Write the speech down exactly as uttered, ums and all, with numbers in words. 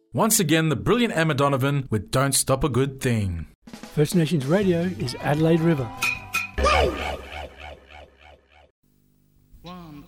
Once again, the brilliant Emma Donovan with Don't Stop a Good Thing. First Nations Radio is Adelaide River.